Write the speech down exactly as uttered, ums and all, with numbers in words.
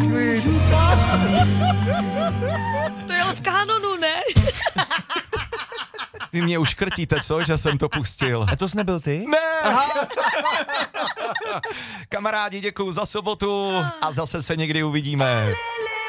Sweet. To je v kanonu, ne? Vy mě už krtíte, co? Že jsem to pustil. A to jsi nebyl ty? Ne! Kamarádi, děkuju za sobotu a zase se někdy uvidíme.